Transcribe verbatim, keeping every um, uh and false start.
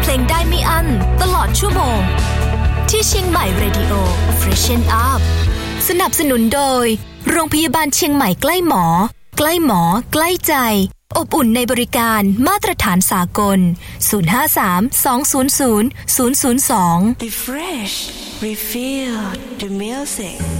ลงได้ไม่อั้นตลอดชั่วโมงที่เชียงใหม่ Radio Freshen Up สนับสนุนโดยโรงพยาบาลเชียงใหม่ใกล้หมอใกล้หมอใกล้ใจอบอุ่นในบริการมาตรฐานสากลศูนย์ ห้า สาม สอง ศูนย์ ศูนย์ ศูนย์ ศูนย์ สอง Refresh Refill the music